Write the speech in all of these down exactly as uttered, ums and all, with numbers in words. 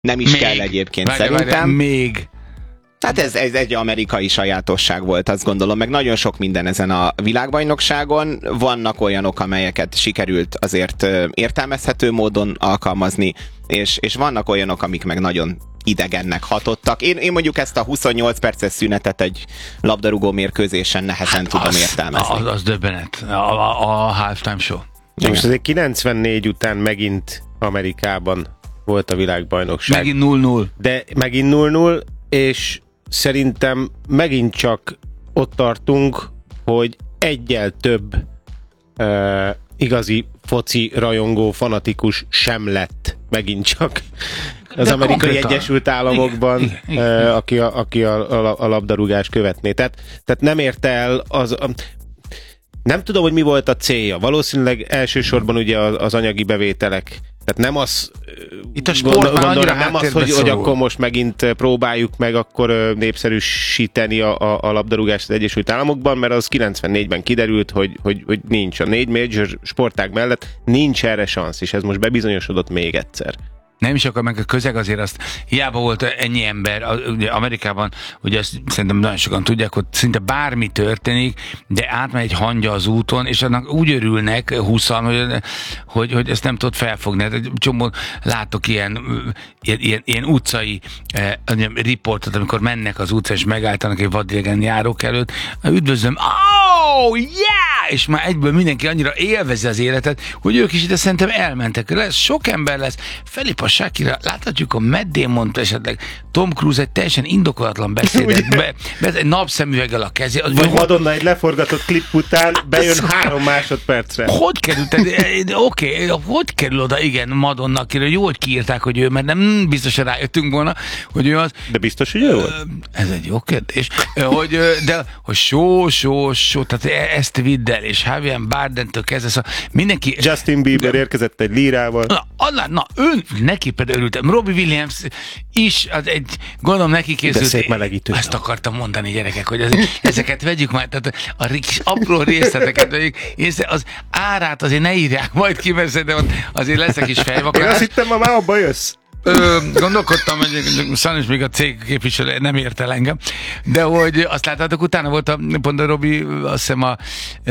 Nem is még, kell egyébként várja, szerintem. Várja, még. Hát ez, ez egy amerikai sajátosság volt, azt gondolom, meg nagyon sok minden ezen a világbajnokságon. Vannak olyanok, amelyeket sikerült azért értelmezhető módon alkalmazni, és, és vannak olyanok, amik meg nagyon idegennek hatottak. Én, én mondjuk ezt a huszonnyolc perces szünetet egy labdarúgó mérkőzésen nehezen hát tudom az, értelmezni. Az, az döbbenet. A, a, a halftime show. Most azért kilencvennégy után megint Amerikában volt a világbajnokság. Megint null null. De megint null null, és szerintem megint csak ott tartunk, hogy egyel több uh, igazi foci rajongó fanatikus sem lett megint csak az de Amerikai konkrétan. Egyesült Államokban, igen, igen, igen. Uh, aki, a, aki a, a, a labdarúgást követné. Tehát, tehát nem érte el az... A, nem tudom, hogy mi volt a célja. Valószínűleg elsősorban ugye az, az anyagi bevételek. Tehát nem az, itt a sport gondolom, nem az, hogy, hogy akkor most megint próbáljuk meg akkor népszerűsíteni a, a, a labdarúgást az Egyesült Államokban, mert az kilencvennégyben kiderült, hogy, hogy, hogy nincs. A négy major sportág mellett nincs erre szansz, és ez most bebizonyosodott még egyszer. Nem is akar, meg a közeg azért azt, hiába volt ennyi ember, ugye Amerikában, ugye azt szerintem nagyon sokan tudják, hogy szinte bármi történik, de átmegy egy hangya az úton, és annak úgy örülnek húszan, hogy, hogy, hogy ezt nem tudod felfogni. Hát egy csomó látok ilyen, ilyen, ilyen, ilyen utcai eh, riportot, amikor mennek az utcán, és megálltanak egy vadidegen járók előtt, üdvözlöm, oh, yeah! És már egyből mindenki annyira élvezi az életet, hogy ők is ide szerintem elmentek. Lesz, sok ember lesz, Felipe Shakira, láthatjuk a Matt Damon-t esetleg, Tom Cruise egy teljesen indokolatlan beszédet, be, be, egy napszemüveggel a kezé. Az, vagy Madonna egy leforgatott klip után bejön három másodpercre. Hogy került? Oké, okay, hogy kerül oda, igen, Madonna, akiről jó, hogy kiírták, hogy ő, mert nem biztosan rájöttünk volna, hogy ő az. De biztos, hogy ő volt? Ez egy jó kérdés. Hogy, de, hogy só, só, só, tehát ezt vidd el, és Javier Bardentől kezdve, szóval mindenki... Justin Bieber érkezett egy lírával. Na, na, na ön, neki például örültem. Robbie Williams is, az egy, gondolom neki készült. De szép melegítő. Ezt akartam mondani, gyerekek, hogy az, ezeket vegyük már, tehát a kis apró részleteket vegyük, és az árát azért ne írják majd ki, mert szerintem azért leszek is fejvakarás. Én azt hittem, ma már abba jössz. Ö, gondolkodtam, hogy sajnos még a cég képviselő nem ért el engem, de hogy azt láttátok, utána volt a, pont a Robi, azt hiszem a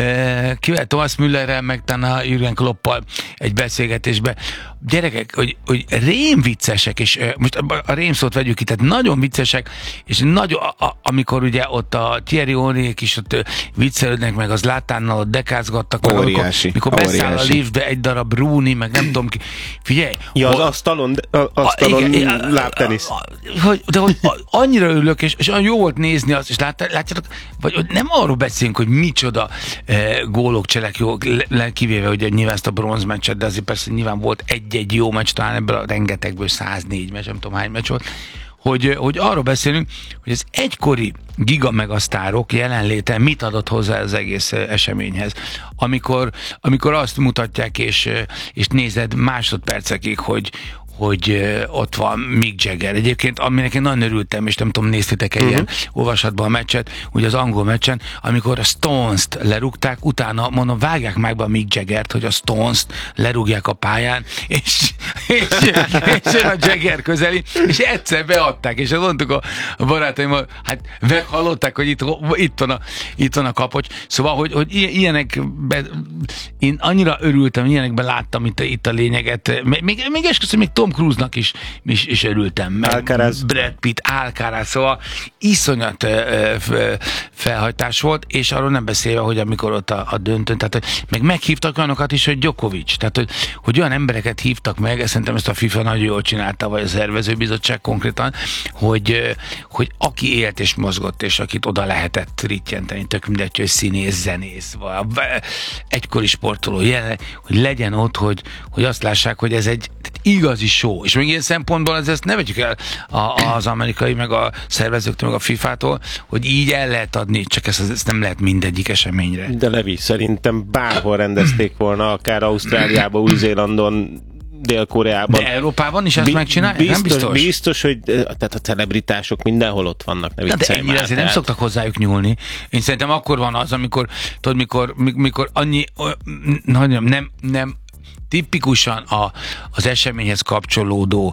e, kivel, Thomas Müllerrel, meg talán a Jürgen Kloppal egy beszélgetésbe. Gyerekek, hogy, hogy rémviccesek, és e, most a, a rémszót vegyük ki, tehát nagyon viccesek, és nagyon, a, a, amikor ugye ott a Thierry Henryék is ott viccelődnek, meg az Látánnal ott dekázgattak, óriási, amikor, mikor beszáll a liftbe egy darab Bruni, meg nem tudom ki. Figyelj! Ja, az asztalon, asztalon lábtenisz. Hogy, de hogy annyira örülök, és, és olyan jó volt nézni azt, és lát, látjátok, vagy hogy nem arról beszélünk, hogy micsoda e, gólok, cselek jó, le, kivéve, hogy nyilván ezt a bronzmeccset, de azért persze nyilván volt egy-egy jó meccs, talán ebből a rengetegből száznnégy meccs, nem tudom hány meccs volt, hogy, hogy arról beszélünk, hogy az egykori giga megasztárok jelenléte mit adott hozzá az egész eseményhez. Amikor, amikor azt mutatják, és, és nézed másodpercekig, hogy, hogy ott van Mick Jagger. Egyébként, aminek én nagyon örültem, és nem tudom, néztétek-e uh-huh. ilyen olvasatban a meccset, ugye az angol meccsen, amikor a Stones-t lerúgták, utána mondom, vágják meg be a Mick Jaggert, hogy a Stones-t lerúgják a pályán, és, és, és jön a Jagger közeli, és egyszer beadták, és azt mondtuk a, a barátaim, hát meghallották, hogy itt, itt, van a, itt van a kapocs. Szóval, hogy, hogy ilyenekben, én annyira örültem, ilyenekben láttam itt, itt a lényeget. Még, még esküszöm, még Tom Cruise-nak is, is, is örültem. Alcaraz. Brad Pitt, Alcaraz, szóval iszonyat ö, ö, felhajtás volt, és arról nem beszélve, hogy amikor ott a, a döntőn, tehát hogy meg meghívtak olyanokat is, hogy Djokovic, tehát hogy, hogy olyan embereket hívtak meg, szerintem ezt a FIFA nagyon jól csinálta, vagy a szervezőbizottság konkrétan, hogy, hogy aki élt és mozgott, és akit oda lehetett rittyenteni, tök mindegy, hogy színész, zenész, vagy egykori sportoló, jelen, hogy legyen ott, hogy, hogy azt lássák, hogy ez egy igazi show. És még ilyen szempontból ez, ezt ne vegyük el a, az amerikai, meg a szervezőktől, meg a fifától, hogy így el lehet adni, csak ezt, ezt nem lehet mindegyik eseményre. De Levi, szerintem bárhol rendezték volna, akár Ausztráliában, Új-Zélandon, Dél-Koreában. De Európában is ezt Bi- megcsinálják? Biztos, nem biztos? Biztos, hogy tehát a celebritások mindenhol ott vannak, ne viccelj de már. azért Tehát. nem szoktak hozzájuk nyúlni. Én szerintem akkor van az, amikor, tudod, mikor, mikor annyi, nem, nem, nem tipikusan a, az eseményhez kapcsolódó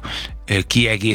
kiegészítő